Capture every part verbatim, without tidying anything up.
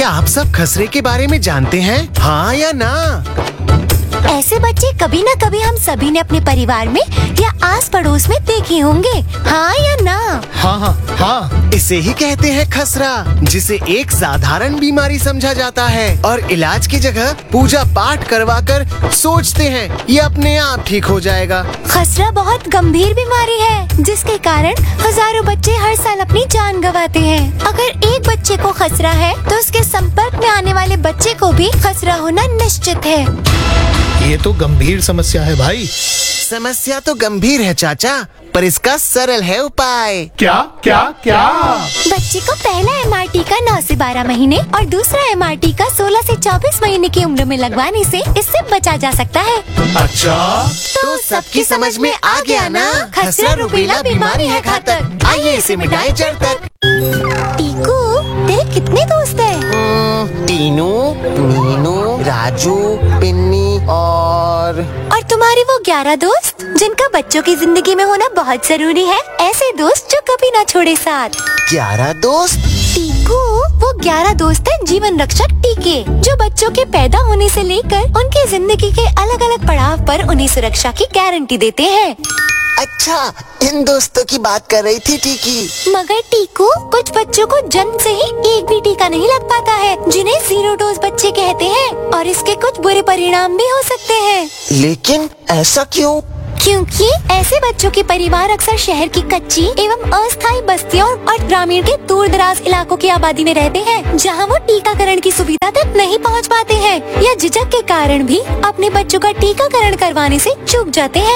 क्या आप सब खसरे के बारे में जानते हैं? हाँ या ना? ऐसे बच्चे कभी न कभी हम सभी ने अपने परिवार में या आस पड़ोस में देखे होंगे, हाँ या ना? हाँ हाँ हाँ, इसे ही कहते हैं खसरा, जिसे एक साधारण बीमारी समझा जाता है और इलाज की जगह पूजा पाठ करवाकर सोचते हैं ये अपने आप ठीक हो जाएगा। खसरा बहुत गंभीर बीमारी है जिसके कारण हजारों बच्चे हर साल अपनी जान गंवाते हैं। अगर एक बच्चे को खसरा है तो उसके संपर्क में आने वाले बच्चे को भी खसरा होना निश्चित है। ये तो गंभीर समस्या है भाई। समस्या तो गंभीर है चाचा, पर इसका सरल है उपाय। क्या क्या क्या? बच्चे को पहला एम आर टी का नौ से बारह महीने और दूसरा एम आर टी का सोलह से चौबीस महीने की उम्र में लगवाने से इससे बचा जा सकता है। अच्छा, तो सबकी समझ में आ गया ना? खसरा रुबेला बीमारी है घातक, आइए इसे मिटाए जड़ तक। टीकू, तेरे कितने दोस्त हैं? टीनू, मीनू, राजू, पिन्नी और और तुम्हारे वो ग्यारह दोस्त जिनका बच्चों की जिंदगी में होना बहुत जरूरी है, ऐसे दोस्त जो कभी ना छोड़े साथ। ग्यारह दोस्त? टीकू, वो ग्यारह दोस्त हैं जीवन रक्षक टीके, जो बच्चों के पैदा होने से लेकर उनकी जिंदगी के अलग अलग पड़ाव पर उन्हें सुरक्षा की गारंटी देते हैं। अच्छा, इन दोस्तों की बात कर रही थी टीकी। मगर टीकू, कुछ बच्चों को जन्म से ही एक भी टीका नहीं लग पाता है, जिन्हें जीरो डोज बच्चे कहते हैं, और इसके कुछ बुरे परिणाम भी हो सकते हैं। लेकिन ऐसा क्यों? क्योंकि ऐसे बच्चों के परिवार अक्सर शहर की कच्ची एवं अस्थायी बस्तियों और ग्रामीण के दूर दराज इलाकों की आबादी में रहते हैं, जहां वो टीकाकरण की सुविधा तक नहीं पहुंच पाते हैं या झिझक के कारण भी अपने बच्चों का टीकाकरण करवाने से चूक जाते हैं।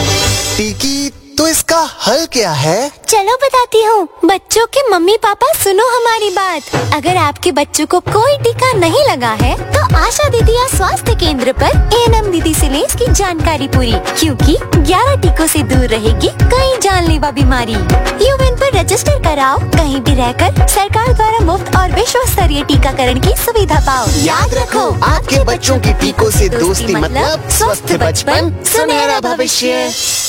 टीकी, तो इसका हल क्या है? चलो बताती हूँ। बच्चों के मम्मी पापा सुनो हमारी बात। अगर आपके बच्चों को कोई टीका नहीं लगा है तो आशा दीदी या स्वास्थ्य केंद्र पर ए एन एम दीदी से लें इसकी जानकारी पूरी, क्योंकि ग्यारह टीकों से दूर रहेगी कई जानलेवा बीमारी। यूएन पर रजिस्टर कराओ, कहीं भी रहकर सरकार द्वारा मुफ्त और विश्व स्तरीय टीकाकरण की सुविधा पाओ। याद रखो, आपके बच्चों की टीकों से दोस्ती मतलब स्वस्थ बचपन, सुनहरा भविष्य।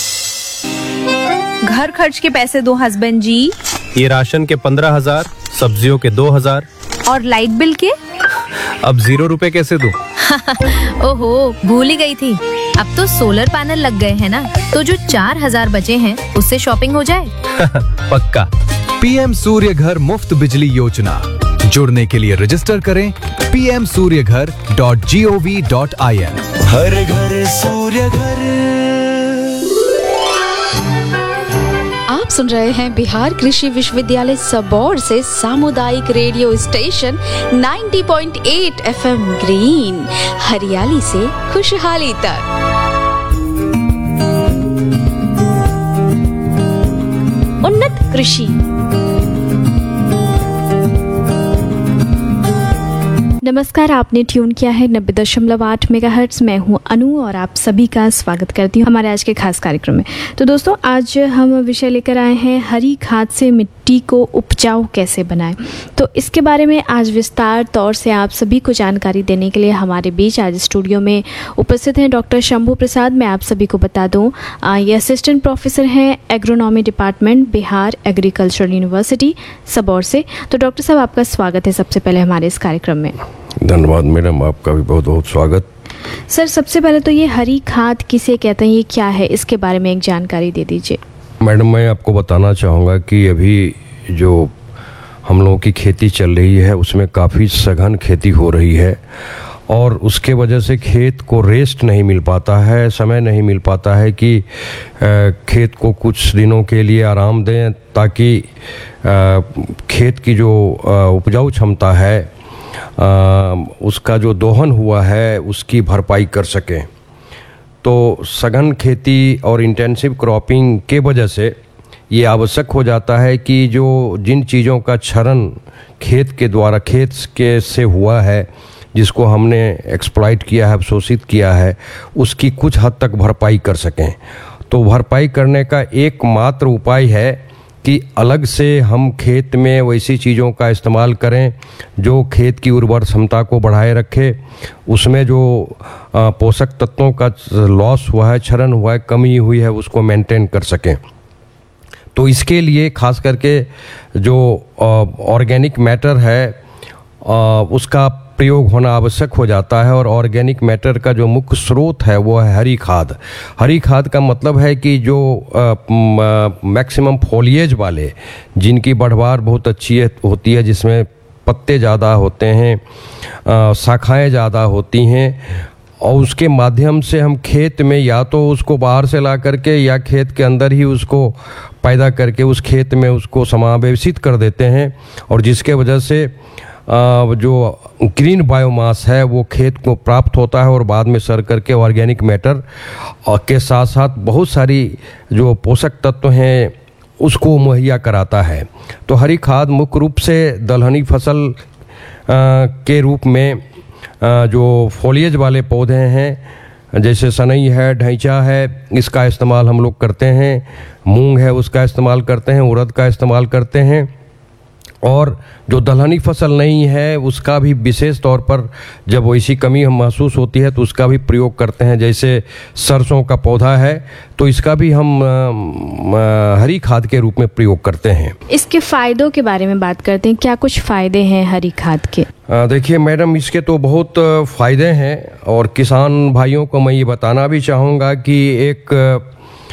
घर खर्च के पैसे दो हस्बैंड जी। ये राशन के पंद्रह हजार, सब्जियों के दो हजार और लाइट बिल के? अब जीरो रुपए कैसे दूं? ओहो, भूल ही गई थी। अब तो सोलर पैनल लग गए हैं ना, तो जो चार हजार बचे हैं उससे शॉपिंग हो जाए। पक्का। पीएम सूर्य घर मुफ्त बिजली योजना, जुड़ने के लिए रजिस्टर करें पी एम सूर्य घर dot G O V dot I N. हर घर सूर्य घर। आप सुन रहे हैं बिहार कृषि विश्वविद्यालय सबौर से सामुदायिक रेडियो स्टेशन नब्बे पॉइंट आठ एफ एम ग्रीन, हरियाली से खुशहाली तक। उन्नत कृषि। नमस्कार, आपने ट्यून किया है नब्बे दशमलव आठ मेगाहर्ट्ज। मैं हूं अनु और आप सभी का स्वागत करती हूं हमारे आज के खास कार्यक्रम में। तो दोस्तों, आज हम विषय लेकर आए हैं हरी खाद से मिट्टी को उपजाऊ कैसे बनाएं। तो इसके बारे में आज विस्तार तौर से आप सभी को जानकारी देने के लिए हमारे बीच आज स्टूडियो में उपस्थित हैं डॉक्टर शंभू प्रसाद। मैं आप सभी को बता दूं, ये असिस्टेंट प्रोफेसर हैं agronomy department, Bihar agricultural university Sabour से। तो डॉक्टर साहब, आपका स्वागत है सबसे पहले हमारे इस कार्यक्रम में। धन्यवाद मैडम, आपका भी बहुत बहुत स्वागत। सर, सबसे पहले तो ये हरी खाद किसे कहते हैं, ये क्या है, इसके बारे में एक जानकारी दे दीजिए। मैडम, मैं आपको बताना चाहूँगा कि अभी जो हम लोगों की खेती चल रही है उसमें काफ़ी सघन खेती हो रही है और उसके वजह से खेत को रेस्ट नहीं मिल पाता है, समय नहीं मिल पाता है कि खेत को कुछ दिनों के लिए आराम दें ताकि खेत की जो उपजाऊ क्षमता है आ, उसका जो दोहन हुआ है उसकी भरपाई कर सकें। तो सघन खेती और इंटेंसिव क्रॉपिंग के वजह से ये आवश्यक हो जाता है कि जो जिन चीज़ों का क्षरण खेत के द्वारा खेत के से हुआ है, जिसको हमने एक्सप्लॉइट किया है, शोषित किया है, उसकी कुछ हद तक भरपाई कर सकें। तो भरपाई करने का एकमात्र उपाय है कि अलग से हम खेत में वैसी चीज़ों का इस्तेमाल करें जो खेत की उर्वर क्षमता को बढ़ाए रखे, उसमें जो पोषक तत्वों का लॉस हुआ है, क्षरण हुआ है, कमी हुई है, उसको मेंटेन कर सकें। तो इसके लिए खास करके जो ऑर्गेनिक मैटर है उसका प्रयोग होना आवश्यक हो जाता है। और ऑर्गेनिक मैटर का जो मुख्य स्रोत है वो है हरी खाद। हरी खाद का मतलब है कि जो मैक्सिमम फोलिएज वाले, जिनकी बढ़वार बहुत अच्छी है, होती है, जिसमें पत्ते ज़्यादा होते हैं, शाखाएं ज़्यादा होती हैं, और उसके माध्यम से हम खेत में या तो उसको बाहर से ला करके या खेत के अंदर ही उसको पैदा करके उस खेत में उसको समावेशित कर देते हैं, और जिसके वजह से जो ग्रीन बायोमास है वो खेत को प्राप्त होता है और बाद में सर करके ऑर्गेनिक मैटर के साथ साथ बहुत सारी जो पोषक तत्व हैं उसको मुहैया कराता है। तो हरी खाद मुख्य रूप से दलहनी फसल के रूप में जो फोलिएज वाले पौधे हैं, जैसे सनई है, ढैंचा है, इसका इस्तेमाल हम लोग करते हैं, मूंग है उसका इस्तेमाल करते हैं, उड़द का इस्तेमाल करते हैं, और जो दलहनी फसल नहीं है उसका भी विशेष तौर पर जब वैसी कमी हम महसूस होती है तो उसका भी प्रयोग करते हैं। जैसे सरसों का पौधा है तो इसका भी हम हरी खाद के रूप में प्रयोग करते हैं। इसके फ़ायदों के बारे में बात करते हैं, क्या कुछ फ़ायदे हैं हरी खाद के? देखिए मैडम, इसके तो बहुत फ़ायदे हैं, और किसान भाइयों को मैं ये बताना भी चाहूँगा कि एक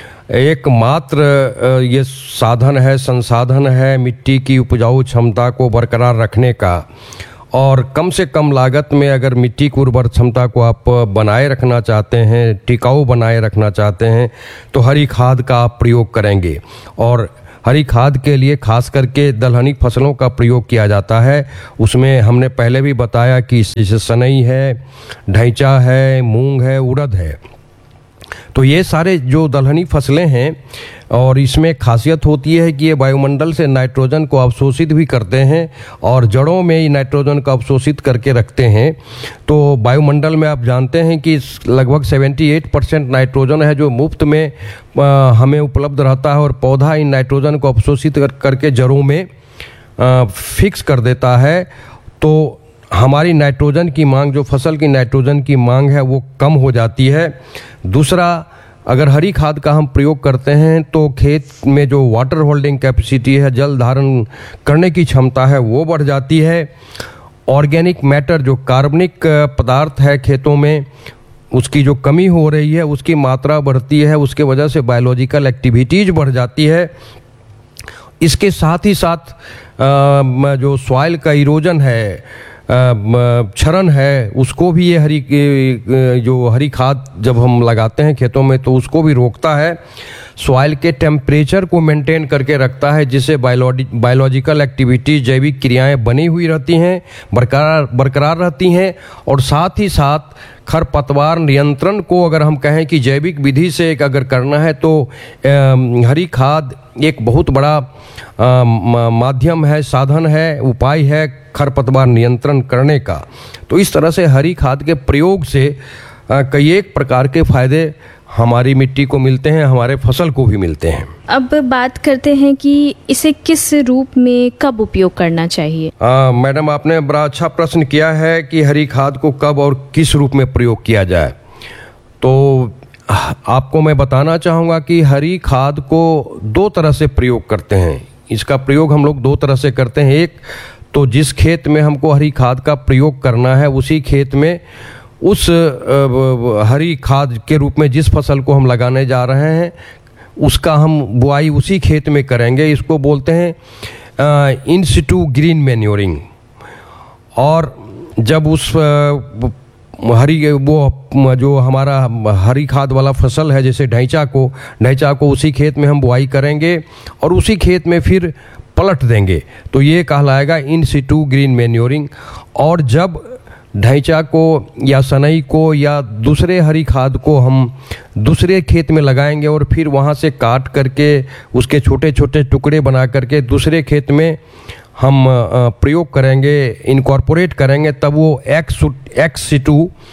एकमात्र ये साधन है, संसाधन है मिट्टी की उपजाऊ क्षमता को बरकरार रखने का, और कम से कम लागत में अगर मिट्टी की उर्वर क्षमता को आप बनाए रखना चाहते हैं, टिकाऊ बनाए रखना चाहते हैं, तो हरी खाद का आप प्रयोग करेंगे। और हरी खाद के लिए खास करके दलहनी फसलों का प्रयोग किया जाता है। उसमें हमने पहले भी बताया कि जैसे सनई है, ढैंचा है, मूंग है, उड़द है, तो ये सारे जो दलहनी फसलें हैं, और इसमें खासियत होती है कि ये वायुमंडल से नाइट्रोजन को अवशोषित भी करते हैं और जड़ों में ही नाइट्रोजन को अवशोषित करके रखते हैं। तो वायुमंडल में आप जानते हैं कि लगभग अठहत्तर परसेंट नाइट्रोजन है जो मुफ्त में आ, हमें उपलब्ध रहता है, और पौधा इन नाइट्रोजन को अवशोषित कर, करके जड़ों में आ, फिक्स कर देता है। तो हमारी नाइट्रोजन की मांग, जो फसल की नाइट्रोजन की मांग है, वो कम हो जाती है। दूसरा, अगर हरी खाद का हम प्रयोग करते हैं तो खेत में जो वाटर होल्डिंग कैपेसिटी है, जल धारण करने की क्षमता है, वो बढ़ जाती है। ऑर्गेनिक मैटर, जो कार्बनिक पदार्थ है खेतों में, उसकी जो कमी हो रही है, उसकी मात्रा बढ़ती है, उसके वजह से बायोलॉजिकल एक्टिविटीज बढ़ जाती है। इसके साथ ही साथ आ, जो सॉइल का इरोजन है, क्षरण है, उसको भी ये हरी जो हरी खाद जब हम लगाते हैं खेतों में तो उसको भी रोकता है। सॉइल के टेम्परेचर को मेंटेन करके रखता है, जिससे बायोलॉजिकल एक्टिविटी, जैविक क्रियाएं बनी हुई रहती हैं, बरकरार बरकरार रहती हैं। और साथ ही साथ खरपतवार नियंत्रण को अगर हम कहें कि जैविक विधि से अगर करना है तो हरी खाद एक बहुत बड़ा माध्यम है, साधन है, उपाय है खरपतवार नियंत्रण करने का। तो इस तरह से हरी खाद के प्रयोग से कई एक प्रकार के फायदे हमारी मिट्टी को मिलते हैं, हमारे फसल को भी मिलते हैं। अब बात करते हैं कि इसे किस रूप में कब उपयोग करना चाहिए? मैडम, आपने बड़ा अच्छा प्रश्न किया है कि हरी खाद को कब और किस रूप में प्रयोग किया जाए। तो आपको मैं बताना चाहूँगा कि हरी खाद को दो तरह से प्रयोग करते हैं। इसका प्रयोग हम लोग दो तरह से करते हैं। एक तो जिस खेत में हमको हरी खाद का प्रयोग करना है, उसी खेत में उस हरी खाद के रूप में जिस फसल को हम लगाने जा रहे हैं उसका हम बुआई उसी खेत में करेंगे। इसको बोलते हैं इन सिटू ग्रीन मैन्योरिंग। और जब उस हरी वो जो हमारा हरी खाद वाला फसल है, जैसे ढैंचा को ढैंचा को उसी खेत में हम बुआई करेंगे और उसी खेत में फिर पलट देंगे, तो ये कहलाएगा इन सिटू ग्रीन मैन्योरिंग। और जब ढैंचा को या सनई को या दूसरे हरी खाद को हम दूसरे खेत में लगाएंगे और फिर वहाँ से काट करके उसके छोटे छोटे टुकड़े बना करके दूसरे खेत में हम प्रयोग करेंगे, इनकॉर्पोरेट करेंगे, तब वो x ex situ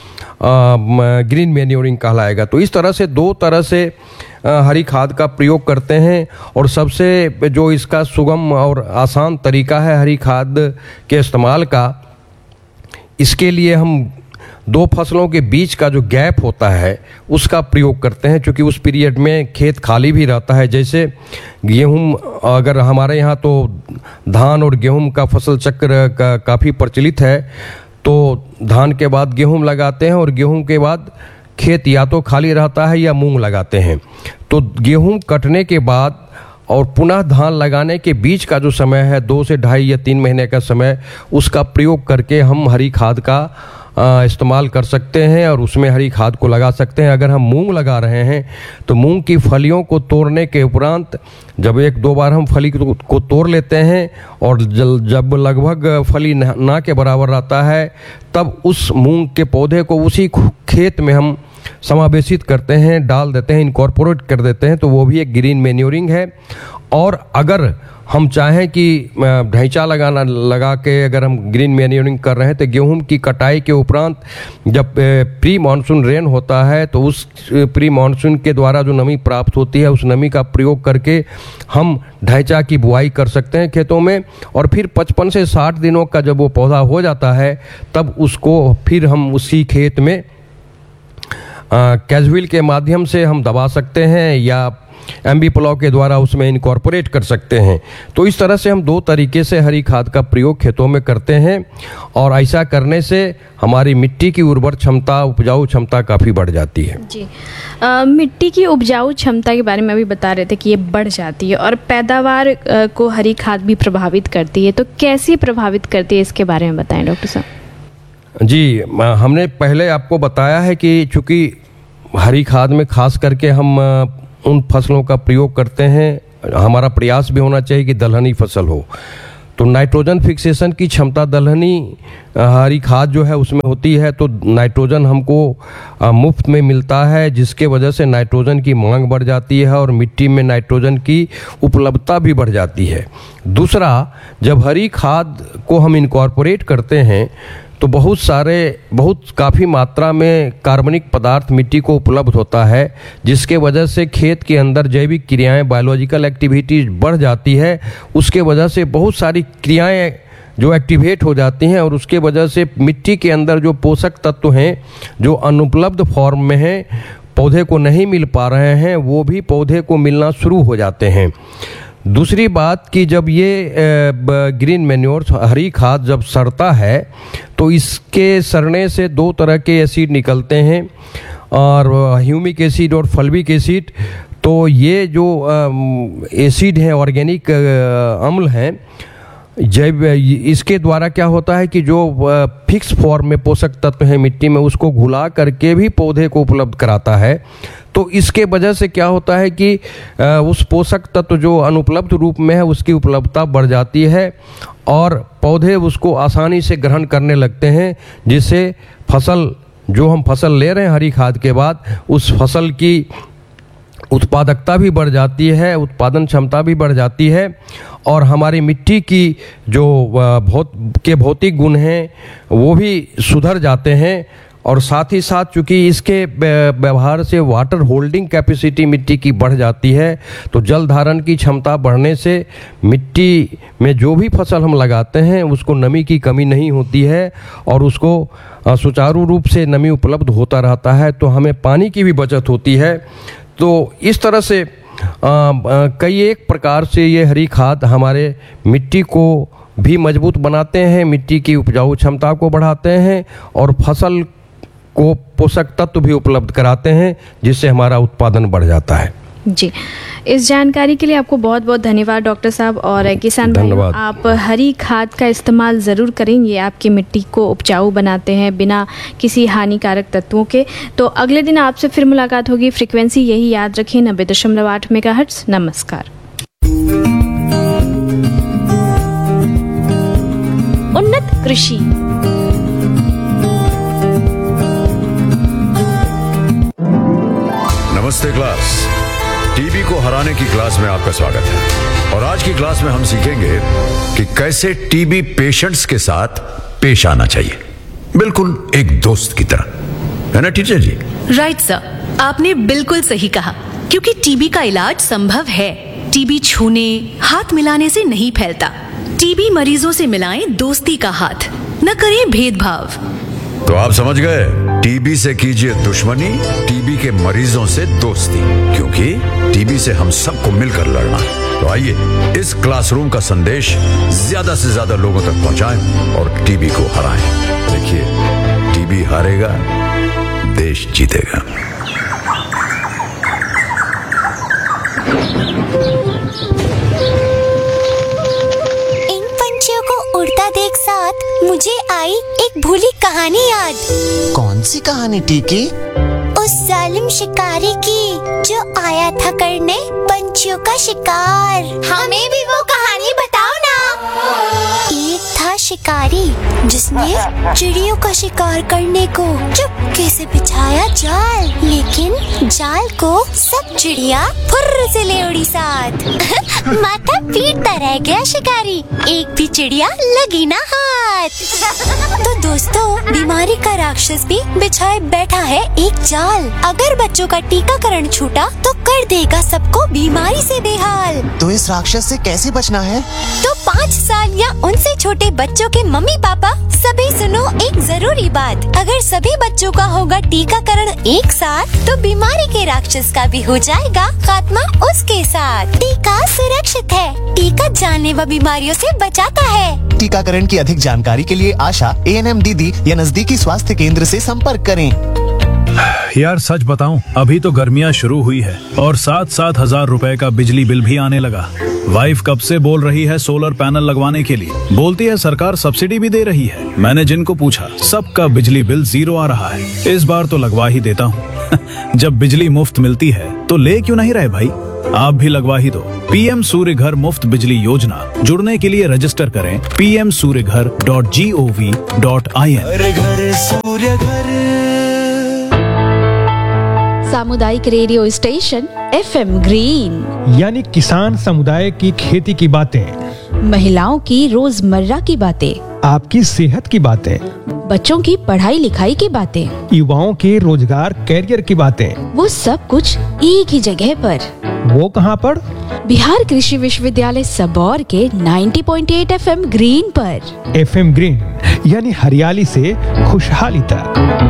green manuring कहलाएगा। तो इस तरह से दो तरह से हरी खाद का प्रयोग करते हैं। और सबसे जो इसका सुगम और आसान तरीका है हरी खाद के इस्तेमाल का, इसके लिए हम दो फसलों के बीच का जो गैप होता है उसका प्रयोग करते हैं, क्योंकि उस पीरियड में खेत खाली भी रहता है। जैसे गेहूं, अगर हमारे यहाँ तो धान और गेहूं का फसल चक्र का काफ़ी प्रचलित है, तो धान के बाद गेहूं लगाते हैं और गेहूं के बाद खेत या तो खाली रहता है या मूंग लगाते हैं। तो गेहूं कटने के बाद और पुनः धान लगाने के बीच का जो समय है, दो से ढाई या तीन महीने का समय, उसका प्रयोग करके हम हरी खाद का आ, इस्तेमाल कर सकते हैं और उसमें हरी खाद को लगा सकते हैं। अगर हम मूंग लगा रहे हैं तो मूंग की फलियों को तोड़ने के उपरांत जब एक दो बार हम फली को तोड़ लेते हैं और जब लगभग फली ना के बराबर रहता है, तब उस मूंग के पौधे को उसी खेत में हम समावेशित करते हैं, डाल देते हैं, इनकॉर्पोरेट कर देते हैं, तो वो भी एक ग्रीन मैन्योरिंग है। और अगर हम चाहें कि ढैंचा लगाना लगा के अगर हम ग्रीन मैन्योरिंग कर रहे हैं, तो गेहूं की कटाई के उपरांत जब प्री मानसून रेन होता है, तो उस प्री मानसून के द्वारा जो नमी प्राप्त होती है, उस नमी का प्रयोग करके हम ढैंचा की बुआई कर सकते हैं खेतों में। और फिर पचपन से साठ दिनों का जब वो पौधा हो जाता है, तब उसको फिर हम उसी खेत में कैजुअल के माध्यम से हम दबा सकते हैं या एमबी प्लाव के द्वारा उसमें इनकॉर्पोरेट कर सकते हैं। तो इस तरह से हम दो तरीके से हरी खाद का प्रयोग खेतों में करते हैं और ऐसा करने से हमारी मिट्टी की उर्वर क्षमता, उपजाऊ क्षमता काफ़ी बढ़ जाती है। जी, आ, मिट्टी की उपजाऊ क्षमता के बारे में अभी बता रहे थे कि ये बढ़ जाती है और पैदावार आ, को हरी खाद भी प्रभावित करती है, तो कैसे प्रभावित करती है, इसके बारे में बताएं डॉक्टर साहब। जी, हमने पहले आपको बताया है कि चूँकि हरी खाद में खास करके हम उन फसलों का प्रयोग करते हैं, हमारा प्रयास भी होना चाहिए कि दलहनी फसल हो, तो नाइट्रोजन फिक्सेशन की क्षमता दलहनी हरी खाद जो है उसमें होती है। तो नाइट्रोजन हमको मुफ्त में मिलता है, जिसके वजह से नाइट्रोजन की मांग बढ़ जाती है और मिट्टी में नाइट्रोजन की उपलब्धता भी बढ़ जाती है। दूसरा, जब हरी खाद को हम इनकॉर्पोरेट करते हैं तो बहुत सारे बहुत काफ़ी मात्रा में कार्बनिक पदार्थ मिट्टी को उपलब्ध होता है, जिसके वजह से खेत के अंदर जैविक क्रियाएं, बायोलॉजिकल एक्टिविटीज बढ़ जाती है। उसके वजह से बहुत सारी क्रियाएं जो एक्टिवेट हो जाती हैं और उसके वजह से मिट्टी के अंदर जो पोषक तत्व हैं जो अनुपलब्ध फॉर्म में हैं, पौधे को नहीं मिल पा रहे हैं, वो भी पौधे को मिलना शुरू हो जाते हैं। दूसरी बात कि जब ये ग्रीन मैन्योर हरी खाद जब सड़ता है तो इसके सड़ने से दो तरह के एसिड निकलते हैं, और ह्यूमिक एसिड और फल्विक एसिड। तो ये जो एसिड हैं, ऑर्गेनिक अम्ल हैं, जैव, इसके द्वारा क्या होता है कि जो फिक्स फॉर्म में पोषक तत्व हैं मिट्टी में, उसको घुला करके भी पौधे को उपलब्ध कराता है। तो इसके वजह से क्या होता है कि उस पोषक तत्व जो अनुपलब्ध रूप में है उसकी उपलब्धता बढ़ जाती है और पौधे उसको आसानी से ग्रहण करने लगते हैं, जिससे फसल जो हम फसल ले रहे हैं हरी खाद के बाद, उस फसल की उत्पादकता भी बढ़ जाती है, उत्पादन क्षमता भी बढ़ जाती है और हमारी मिट्टी की जो भौत के भौतिक गुण हैं वो भी सुधर जाते हैं। और साथ ही साथ चूँकि इसके व्यवहार से वाटर होल्डिंग कैपेसिटी मिट्टी की बढ़ जाती है, तो जल धारण की क्षमता बढ़ने से मिट्टी में जो भी फसल हम लगाते हैं उसको नमी की कमी नहीं होती है और उसको सुचारू रूप से नमी उपलब्ध होता रहता है, तो हमें पानी की भी बचत होती है। तो इस तरह से आ, आ, कई एक प्रकार से ये हरी खाद हमारे मिट्टी को भी मजबूत बनाते हैं, मिट्टी की उपजाऊ क्षमता को बढ़ाते हैं और फसल को पोषक तत्व भी उपलब्ध कराते हैं, जिससे हमारा उत्पादन बढ़ जाता है। जी, इस जानकारी के लिए आपको बहुत बहुत धन्यवाद डॉक्टर साहब। और किसान भाइयों, आप हरी खाद का इस्तेमाल ज़रूर करें, ये आपकी मिट्टी को उपजाऊ बनाते हैं बिना किसी हानिकारक तत्वों के। तो अगले दिन आपसे फिर मुलाकात होगी। फ्रीक्वेंसी यही याद रखें, नब्बे दशमलव आठ मेगाहर्ट्ज़। नमस्कार। उन्नत कृषि। नमस्ते क्लास, टीबी को हराने की क्लास में आपका स्वागत है। और आज की क्लास में हम सीखेंगे कि कैसे टीबी पेशेंट्स के साथ पेश आना चाहिए, बिल्कुल एक दोस्त की तरह, है ना टीचर जी? राइट सर, आपने बिल्कुल सही कहा, क्योंकि टीबी का इलाज संभव है। टीबी छूने, हाथ मिलाने से नहीं फैलता। टीबी मरीजों से मिलाएं दोस्ती का हाथ, न करें भेदभाव। तो आप समझ गए, टीबी से कीजिए दुश्मनी, टीबी के मरीजों से दोस्ती, क्योंकि टीबी से हम सबको मिलकर लड़ना है। तो आइए इस क्लासरूम का संदेश ज्यादा से ज्यादा लोगों तक पहुंचाएं और टीबी को हराएं। देखिए, टीबी हारेगा, देश जीतेगा। इन पंछियों को उड़ता देख साथ मुझे आई एक भूली कहानी याद। कौन सी कहानी टीकी? उस जालिम शिकारी की जो आया था करने पंछियों का शिकार। हमें भी वो कहानी बताओ ना। एक था शिकारी जिसने चिड़ियों का शिकार करने को चुपके से बिछाया जाल, लेकिन जाल को सब चिड़िया फुर्र से ले उड़ी साथ। माथा पीटता रह गया शिकारी, एक भी चिड़िया लगी ना हाथ। तो दोस्तों, बीमारी का राक्षस भी बिछाए बैठा है एक जाल। अगर बच्चों का टीकाकरण छूटा तो कर देगा सबको बीमारी से बेहाल। तो इस राक्षस से कैसे बचना है? तो पाँच साल या उनसे छोटे बच्चों के मम्मी पापा सभी सुनो एक जरूरी बात। अगर सभी बच्चों का होगा टीकाकरण एक साथ तो बीमारी के राक्षस का भी हो जाएगा खात्मा उसके साथ। टीका सुरक्षित है, टीका जानलेवा बीमारियों से बचाता है। टीकाकरण की अधिक जानकारी के लिए आशा, ए एन एम दीदी या नजदीकी स्वास्थ्य केंद्र से संपर्क करें। यार सच बताऊं, अभी तो गर्मियां शुरू हुई है और सात सात हजार रुपए का बिजली बिल भी आने लगा। वाइफ कब से बोल रही है सोलर पैनल लगवाने के लिए, बोलती है सरकार सब्सिडी भी दे रही है। मैंने जिनको पूछा सबका बिजली बिल जीरो आ रहा है। इस बार तो लगवा ही देता हूँ। जब बिजली मुफ्त मिलती है तो ले क्यों नहीं रहे भाई, आप भी लगवा ही दो। पीएम सूर्य घर मुफ्त बिजली योजना, जुड़ने के लिए रजिस्टर करें पी एम सूर्य घर dot G O V dot I N. घर घर सूर्य घर। सामुदायिक radio station F M green, यानी किसान समुदाय की खेती की बातें, महिलाओं की रोजमर्रा की बातें, आपकी सेहत की बातें, बच्चों की पढ़ाई लिखाई की बातें, युवाओं के रोजगार कैरियर की बातें, वो सब कुछ एक ही जगह पर। वो कहाँ पर? बिहार कृषि विश्वविद्यालय सबौर के नब्बे पॉइंट आठ एफ एम ग्रीन पर। एफ एम ग्रीन यानी हरियाली से खुशहाली तक।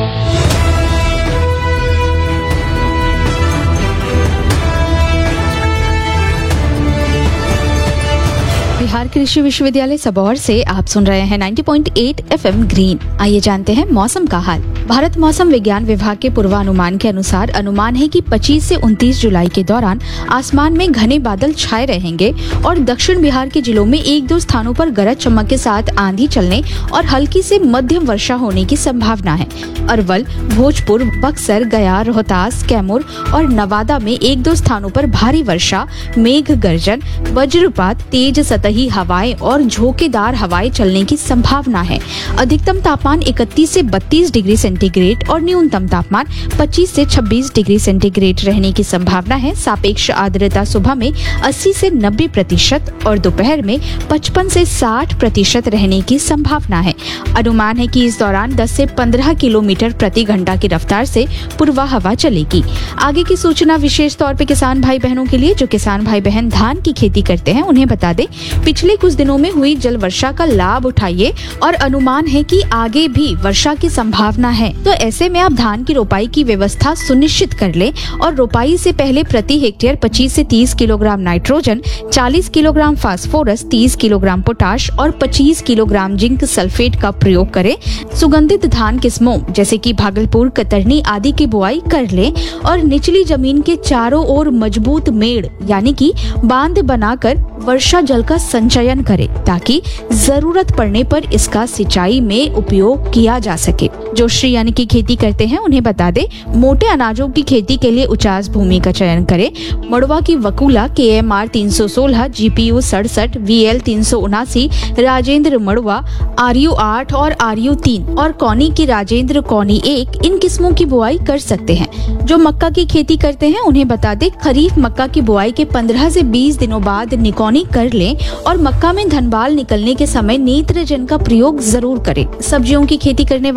बिहार कृषि विश्वविद्यालय सबौर से आप सुन रहे हैं नब्बे पॉइंट आठ एफ एम ग्रीन। आइए जानते हैं मौसम का हाल। भारत मौसम विज्ञान विभाग के पूर्वानुमान के अनुसार अनुमान है कि पच्चीस से उनतीस जुलाई के दौरान आसमान में घने बादल छाए रहेंगे और दक्षिण बिहार के जिलों में एक दो स्थानों पर गरज चमक के साथ आंधी चलने और हल्की से मध्यम वर्षा होने की संभावना है। अरवल, भोजपुर, बक्सर, गया, रोहतास, कैमूर और नवादा में एक दो स्थानों पर भारी वर्षा, मेघ गर्जन, वज्रपात, तेज सतही हवाएं और झोंकेदार हवाएं चलने की संभावना है। अधिकतम तापमान इकतीस से बत्तीस डिग्री सेंटीग्रेड और न्यूनतम तापमान पच्चीस से छब्बीस डिग्री सेंटीग्रेड रहने की संभावना है। सापेक्ष आर्द्रता सुबह में अस्सी से नब्बे प्रतिशत और दोपहर में पचपन से साठ प्रतिशत रहने की संभावना है। अनुमान है कि इस दौरान दस से पंद्रह किलोमीटर प्रति घंटा की रफ्तार से पूर्वा हवा चलेगी। आगे की सूचना विशेष तौर पे किसान भाई बहनों के लिए जो किसान भाई बहन धान की खेती करते हैं, उन्हें बता दें पिछले कुछ दिनों में हुई जल वर्षा का लाभ उठाइए और अनुमान है कि आगे भी वर्षा की संभावना है। तो ऐसे में आप धान की रोपाई की व्यवस्था सुनिश्चित कर लें और रोपाई से पहले प्रति हेक्टेयर पच्चीस से तीस किलोग्राम नाइट्रोजन, चालीस किलोग्राम फास्फोरस, तीस किलोग्राम पोटाश और पच्चीस किलोग्राम जिंक सल्फेट का प्रयोग करें। सुगंधित धान किस्मों जैसे कि भागलपुर, कतरनी आदि की बुआई कर लें और निचली जमीन के चारों ओर मजबूत मेड़ यानी कि बांध बनाकर वर्षा जल का संचयन करें ताकि जरूरत पड़ने पर इसका सिंचाई में उपयोग किया जा सके। जो श्री यानी की खेती करते हैं उन्हें बता दें मोटे अनाजों की खेती के लिए उचास भूमि का चयन करें। मड़वा की वकुला के एम आर तीन सौ सोलह, जी पी यू सड़सठ, वी एल तीन सौ उनासी, राजेंद्र मड़वा, आर यू आठ और आर यू तीन और कौनी की राजेंद्र कौनी एक, इन किस्मों की बुआई कर सकते हैं। जो मक्का की खेती करते हैं उन्हें बता दें खरीफ मक्का की बुआई के पंद्रह से बीस दिनों बाद निकौनी कर लें और मक्का में धनबाल निकलने के समय नेत्रजन का प्रयोग जरूर करें। सब्जियों की खेती करने वाले किसान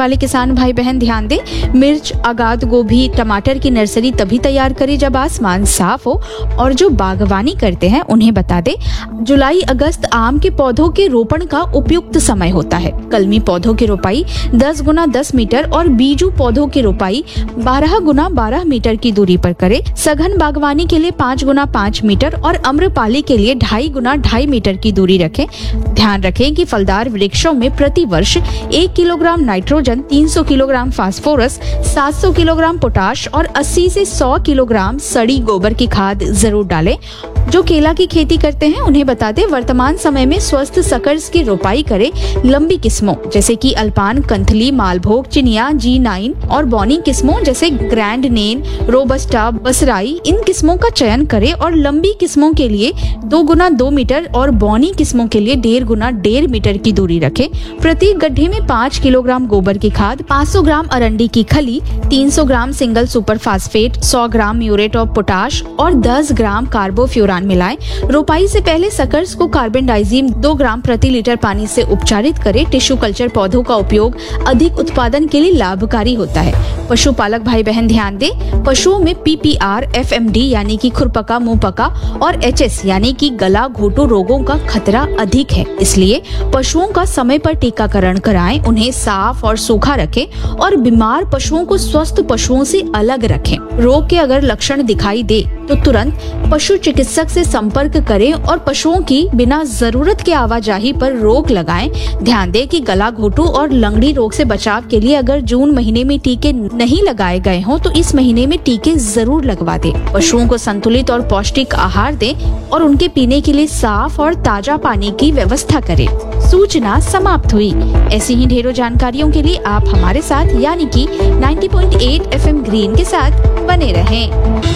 किसान भाई बहन ध्यान दें, मिर्च, आगाद गोभी, टमाटर की नर्सरी तभी तैयार करें जब आसमान साफ हो। और जो बागवानी करते हैं उन्हें बता दें, जुलाई अगस्त आम के पौधों के रोपण का उपयुक्त समय होता है। कलमी पौधों की रोपाई दस गुना दस मीटर और बीजू पौधों की रोपाई बारह गुना बारह मीटर की दूरी पर करें। सघन बागवानी के लिए पाँच गुना पाँच मीटर और अम्रपाली के लिए ढाई गुना ढाई मीटर की दूरी रखें। ध्यान रखें कि फलदार वृक्षों में प्रति वर्ष एक किलोग्राम नाइट्रोजन, तीन सौ किलोग्राम फास्फोरस, सात सौ किलोग्राम पोटाश और अस्सी से सौ किलोग्राम सड़ी गोबर की खाद जरूर डालें। जो केला की खेती करते हैं उन्हें बता दें, वर्तमान समय में स्वस्थ सकर्स की रोपाई करें। लंबी किस्मों जैसे कि अल्पान, कंथली, मालभोग, चिनिया, जी नाइन और बॉनी किस्मों जैसे ग्रैंड नेन, रोबस्टा, बसराई, इन किस्मों का चयन करें और लंबी किस्मों के लिए दो गुना दो मीटर और बॉनी किस्मों के लिए डेढ़ गुना डेढ़ मीटर की दूरी रखें। प्रति गड्ढे में पाँच किलोग्राम गोबर की खाद, पाँच सौ ग्राम अरंडी की खली, तीन सौ ग्राम सिंगल सुपर फास्फेट, सौ ग्राम म्यूरेट ऑफ पोटाश और दस ग्राम कार्बोफ्यूरान मिलाएं। रोपाई से पहले सकर्स को कार्बेंडाइजिम दो ग्राम प्रति लीटर पानी से उपचारित करें। टिश्यू कल्चर पौधों का उपयोग अधिक उत्पादन के लिए लाभकारी होता है। पशुपालक भाई बहन ध्यान दें, पशुओं में पीपीआर, एफएमडी यानी कि खुरपका, मुंहपका और एचएस यानी कि गला घोटू रोगों का खतरा अधिक है। इसलिए पशुओं का समय पर टीकाकरण कराएं, उन्हें साफ और सूखा रखें और बीमार पशुओं को स्वस्थ पशुओं से अलग रखें। रोग के अगर लक्षण दिखाई दे तो तुरंत पशु चिकित्सक से संपर्क करें और पशुओं की बिना जरूरत के आवाजाही पर रोक लगाएं। ध्यान दें कि गला घोटू और लंगड़ी रोग से बचाव के लिए अगर जून महीने में टीके नहीं लगाए गए हों तो इस महीने में टीके जरूर लगवा दें। पशुओं को संतुलित और पौष्टिक आहार दें और उनके पीने के लिए साफ और ताजा पानी की व्यवस्था करें। सूचना समाप्त हुई। ऐसी ही ढेरों जानकारियों के लिए आप हमारे साथ यानी कि नब्बे पॉइंट आठ एफएम ग्रीन के साथ बने रहें।